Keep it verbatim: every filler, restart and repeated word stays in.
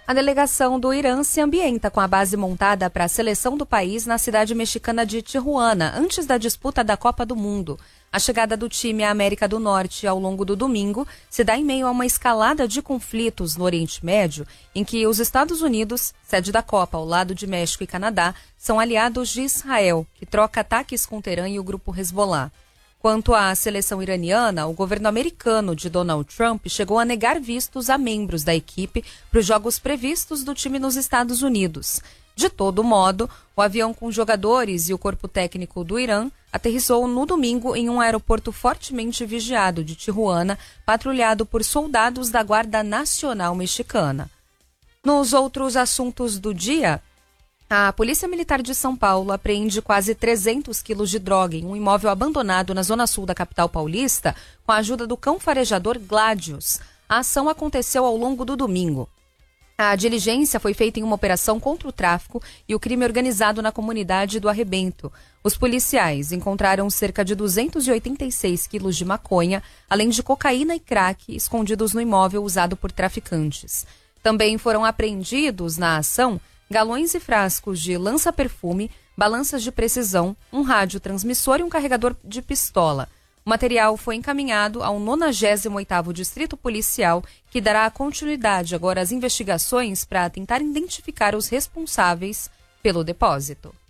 A delegação do Irã se ambienta com a base montada para a seleção do país na cidade mexicana de Tijuana, antes da disputa da Copa do Mundo. A chegada do time à América do Norte ao longo do domingo se dá em meio a uma escalada de conflitos no Oriente Médio, em que os Estados Unidos, sede da Copa ao lado de México e Canadá, são aliados de Israel, que troca ataques com Teherã e o grupo Hezbollah. Quanto à seleção iraniana, o governo americano de Donald Trump chegou a negar vistos a membros da equipe para os jogos previstos do time nos Estados Unidos. De todo modo, o avião com jogadores e o corpo técnico do Irã aterrissou no domingo em um aeroporto fortemente vigiado de Tijuana, patrulhado por soldados da Guarda Nacional Mexicana. Nos outros assuntos do dia, a Polícia Militar de São Paulo apreende quase trezentos quilos de droga em um imóvel abandonado na zona sul da capital paulista com a ajuda do cão farejador Gladius. A ação aconteceu ao longo do domingo. A diligência foi feita em uma operação contra o tráfico e o crime organizado na comunidade do Arrebento. Os policiais encontraram cerca de duzentos e oitenta e seis quilos de maconha, além de cocaína e crack escondidos no imóvel usado por traficantes. Também foram apreendidos na ação galões e frascos de lança-perfume, balanças de precisão, um rádio transmissor e um carregador de pistola. O material foi encaminhado ao nonagésimo oitavo Distrito Policial, que dará continuidade agora às investigações para tentar identificar os responsáveis pelo depósito.